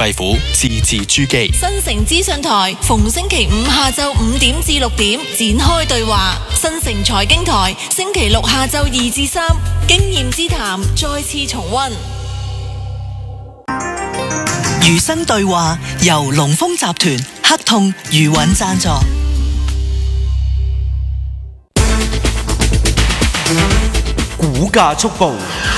肺腑，字字珠璣。 新城資訊台逢星期五下晝5點至6點展開對話，新城財經台星期六下晝2至3經驗之談再次重溫。 餘生對話由龍豐集團、黑痛、余韻贊助。 股價速報。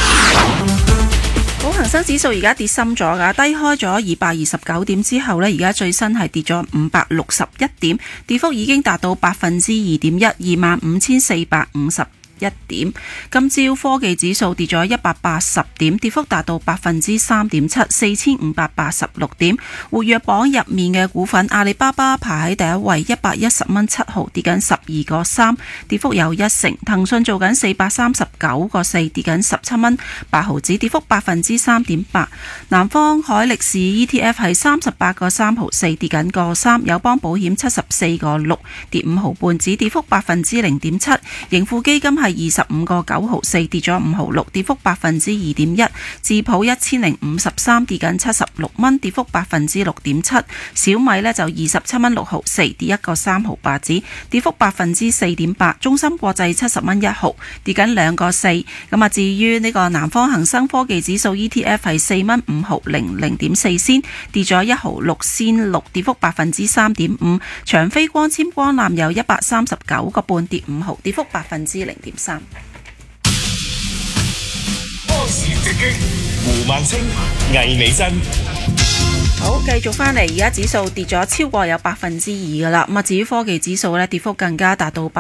恒生指數而家跌深咗㗎，低開咗229點之後呢，而家最新係跌咗561點，跌幅已經達到2.1%， 25,451點。今朝科技指數跌咗180點，跌幅達到3.7%， 4,586點。活躍榜入面嘅股份，阿里巴巴排喺第一位，110蚊7毫，跌緊12個3，跌幅有1成。騰訊做緊439個4，跌緊17蚊8毫子，跌幅3.8%。南方海力士 ETF 係38個3毫4，跌緊個3。友邦保險74個6，跌5毫半子，跌幅0.7%。盈富基金係25個9毫4，跌咗5毫6，跌幅2.1%。智普1053，跌緊76蚊，跌幅6.7%。小米呢就27蚊6毫4，跌1個3毫8子，跌幅4.8%。中芯國際70蚊1毫，跌緊2個4。咁啊，至於呢個南方恒生科技指數 ETF 係4蚊5毫0.4仙，跌咗1毫6仙6，跌幅3.5%。長飛光纖光纜有139個半，跌5毫，跌幅0.3%。 波士直擊，胡萬清、魏美珍。 好，繼續翻嚟，而家指數跌咗超過有2%噶啦。咁啊，至於科技指數呢，跌幅更加達到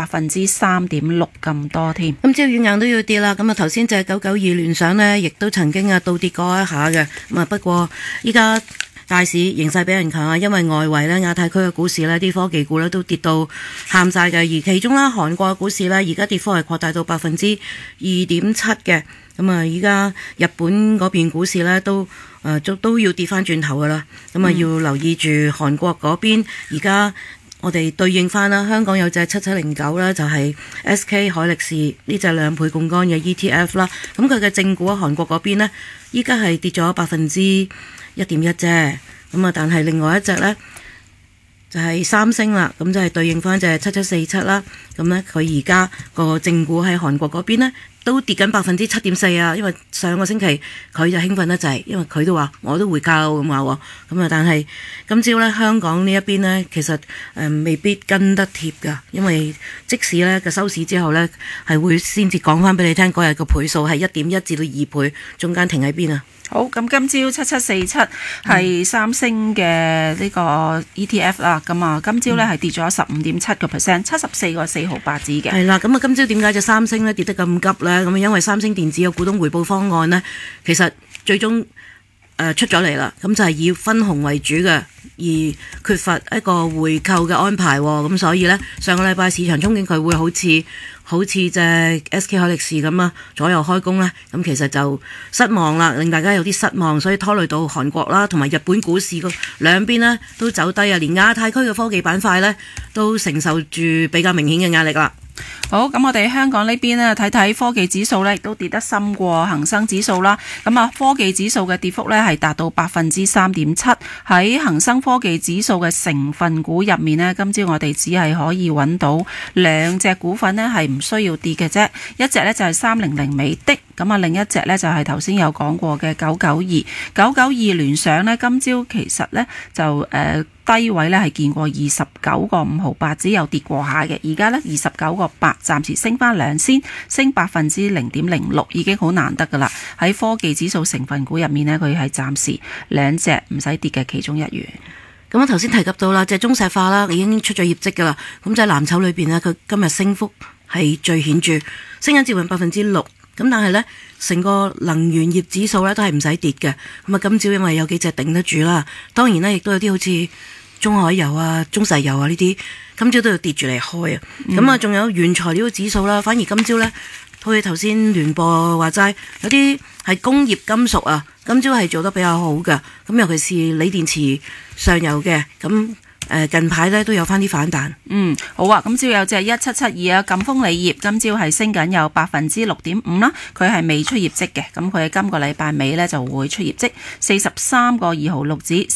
3.6%咁多添。 今朝軟硬都要跌啦。咁啊，頭先隻992聯想呢，亦都曾經倒跌過一下嘅。咁啊，不過依家大市形勢比人強啊，因為外圍呢，亞太區嘅股市呢，啲科技股呢都跌到喊晒嘅。而其中啦，韓國嘅股市呢，而家跌幅係擴大到2.7%嘅。咁啊，依家日本嗰邊股市呢，都要跌翻轉頭噶啦。咁啊，要留意住韓國嗰邊。而家我哋對應翻啦，香港有隻7709啦，就係 SK 海力士呢隻2倍槓桿嘅 ETF 啦。咁佢嘅正股喺韓國嗰邊呢，依家係跌咗1.1%啫。咁啊，但係另外一隻呢，就係三星啦，咁就係對應翻隻7747啦。咁呢，佢而家個正股喺韓國嗰邊呢，都跌緊7.4%啊！因為上個星期佢就興奮得滯，因為佢都話我都會交咁話喎。咁啊，但係今朝呢，香港呢一邊呢，其實未必跟得貼㗎，因為即使呢個收市之後呢，係會先至講翻俾你聽嗰日個倍數係1.1至到2倍，中間停喺邊啊？ 好，咁今朝7747係三星嘅呢個 ETF 啦，咁啊今朝呢係跌咗15.7%， 74個4毫8子嘅。係啦，咁啊今朝點解隻三星呢跌得咁急呢？咁因為三星電子嘅股東回報方案呢，其實最終出咗嚟啦，咁就係以分紅為主嘅，而缺乏一個回購嘅安排，咁所以呢，上個禮拜市場憧憬佢會好似隻 SK 海力士咁啊，左右開工呢，咁其實就失望啦，令大家有啲失望，所以拖累到韓國啦，同埋日本股市個兩邊呢都走低啊，連亞太區嘅科技板塊呢都承受住比較明顯嘅壓力啦。 好，咁我哋香港呢邊呢，睇睇科技指數呢亦都跌得深過恒生指數啦。咁啊，科技指數嘅跌幅呢係達到3.7%。喺恒生科技指數嘅成分股入面呢，今朝我哋只係可以揾到2隻股份呢係唔需要跌嘅啫。一隻呢就係300美的，咁啊另一隻呢就係頭先有講過嘅992聯想呢，今朝其實呢就低位呢係見過29個5毫8，只有跌過下嘅。而家呢29個8，暫時升翻2仙，升0.06%，已經好難得噶啦。喺科技指數成分股入面呢，佢係暫時2隻唔使跌嘅其中一員。 咁我頭先提及到啦，隻中石化啦，已經出咗業績噶啦。咁就係藍籌裏邊呢，佢今日升幅係最顯著，升緊接近6%。咁但係呢，成個能源業指數呢都係唔使跌嘅。咁啊，今朝因為有幾隻頂得住啦，當然呢，亦都有啲好似中海油啊、中石油啊呢啲，今朝都要跌住嚟開啊。咁啊，仲有原材料指數啦，反而今朝呢，好似頭先聯播話齋，有啲係工業金屬啊，今朝係做得比較好嘅。咁尤其是鋰電池上游嘅，咁近排呢都有翻啲反彈。 好啊，今朝有隻1772啊，贛鋒鋰業今朝係升緊有6.5%啦，佢係未出業績嘅，咁佢喺今個禮拜尾呢就會出業績，43個2毫6子。